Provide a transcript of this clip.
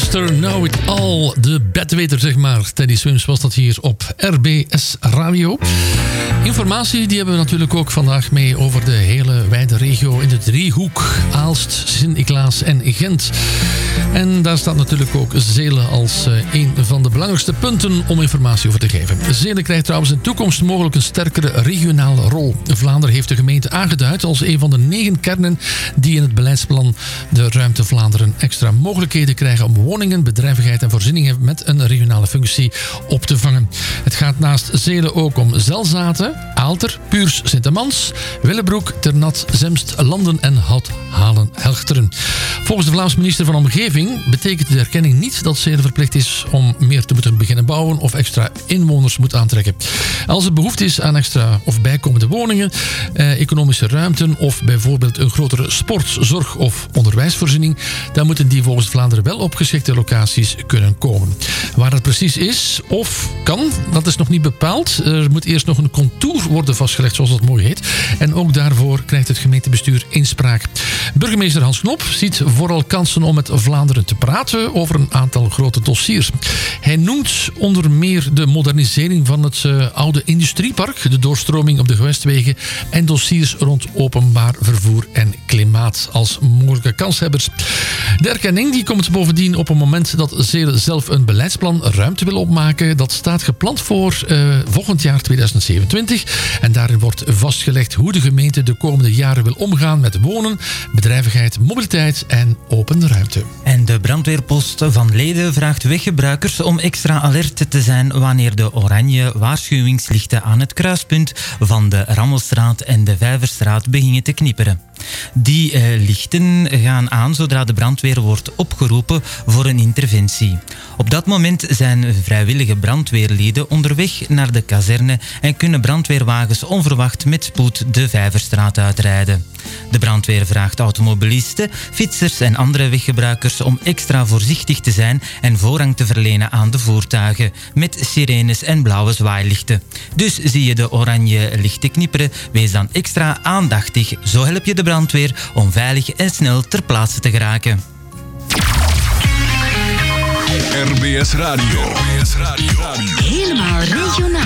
Mr. Know It All, de bedweter zeg maar. Teddy Swims was dat hier op RBS Radio. Informatie die hebben we natuurlijk ook vandaag mee over de hele wijde regio in de driehoek. Aalst, Sint-Niklaas en Gent. En daar staat natuurlijk ook Zelen als een van de belangrijkste punten om informatie over te geven. Zelen krijgt trouwens in toekomst mogelijk een sterkere regionale rol. Vlaanderen heeft de gemeente aangeduid als een van de 9 kernen die in het beleidsplan de Ruimte Vlaanderen extra mogelijkheden krijgen om woningen, bedrijvigheid en voorzieningen met een regionale functie op te vangen. Het gaat naast Zelen ook om Zelzaten, Aalter, Puurs, Sint-Amans, Willebroek, Ternat, Zemst, Landen en Hout-Halen-Helchteren. Volgens de Vlaamse minister van Omgeving betekent de erkenning niet dat Zelen verplicht is om meer te moeten beginnen bouwen of extra inwoners moet aantrekken. Als er behoefte is aan extra of bijkomende woningen, economische ruimten of bijvoorbeeld een grotere sport, zorg of onderwijsvoorziening, dan moeten die volgens Vlaanderen wel op geschikte locaties kunnen komen. Waar dat precies is of kan, dat is nog niet bepaald. Er moet eerst nog een contour worden vastgelegd, zoals dat mooi heet. En ook daarvoor krijgt het gemeentebestuur inspraak. Burgemeester Hans Knop ziet vooral kansen om met Vlaanderen te praten over een aantal grote dossiers. Hij noemt onder meer de modernisering van het oude industriepark, de doorstroming op de gewestwegen en dossiers rond openbaar vervoer en klimaat als mogelijke kanshebbers. De erkenning die komt bovendien op een moment dat Zelen zelf een beleidsplan ruimte wil opmaken. Dat staat gepland voor volgend jaar 2027. En daarin wordt vastgelegd hoe de gemeente de komende jaren wil omgaan met wonen, bedrijvigheid, mobiliteit en open ruimte. En de brandweerpost van Leden vraagt weggebruikers om extra alert te zijn wanneer de oranje waarschuwingslichten aan het kruispunt van de Rammelstraat en de Vijverstraat beginnen te knipperen. Die lichten gaan aan zodra de brandweer wordt opgeroepen voor een interventie. Op dat moment zijn vrijwillige brandweerlieden onderweg naar de kazerne en kunnen brandweerwagens onverwacht met spoed de Vijverstraat uitrijden. De brandweer vraagt automobilisten, fietsers en andere weggebruikers om extra voorzichtig te zijn en voorrang te verlenen aan de voertuigen met sirenes en blauwe zwaailichten. Dus zie je de oranje lichten knipperen, wees dan extra aandachtig. Zo help je de brandweer om veilig en snel ter plaatse te geraken. RBS Radio. Helemaal regionaal.